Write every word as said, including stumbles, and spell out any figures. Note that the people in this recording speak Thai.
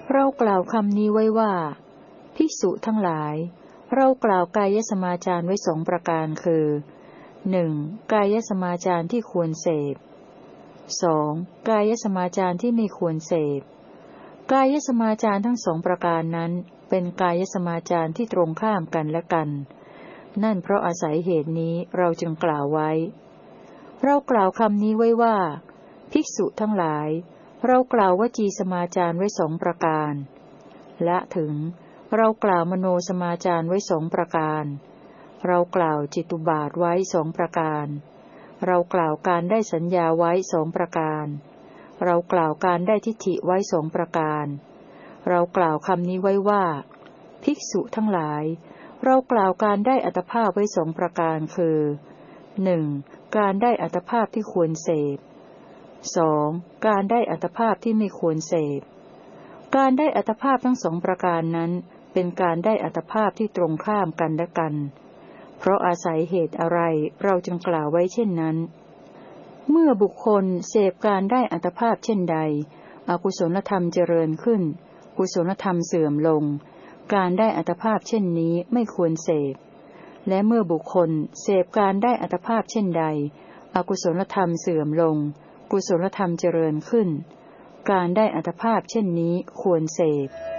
เรากล่าวคำนี้ไว้ว่าภิกษุทั้งหลายเรากล่าวกายสมาจารไว้สองประการคือหนึ่งกายสมาจารที่ควรเสพสองกายสมาจารที่ไม่ควรเสพกายสมาจารทั้งสองประการนั้นเป็นกายสมาจารที่ตรงข้ามกันและกันนั่นเพราะอาศัยเหตุนี้เราจึงกล่าวไว้เรากล่าวคำนี้ไว้ว่าภิกษุทั้งหลายเรากล่าววจีสมาจารไว้สองประการและถึงเรากล่าวมโนสมาจารไว้สองประการเรากล่าวจิตุบาทไว้สองประการเรากล่าวการได้สัญญาไว้สองประการเรากล่าวการได้ทิฏฐิไว้สองประการเรากล่าวคำนี้ไว้ว่าภิกษุทั้งหลายเรากล่าวการได้อัตภาพไว้สองประการคือหนึ่งการได้อัตภาพที่ควรเสพสองการได้อัตภาพที่ไม่ควรเสพการได้อัตภาพทั้งสองประการนั้นเป็นการได้อัตภาพที่ตรงข้ามกันและกันเพราะอาศัยเหตุอะไรเราจึงกล่าวไว้เช่นนั้นเมื่อบุคคลเสพการได้อัตภาพเช่นใดอกุศลธรรมเจริญขึ้นกุศลธรรมเสื่อมลงการได้อัตภาพเช่นนี้ไม่ควรเสพและเมื่อบุคคลเสพการได้อัตภาพเช่นใดอกุศลธรรมเสื่อมลงกุศลธรรมเจริญขึ้นการได้อัตภาพเช่นนี้ควรเสพ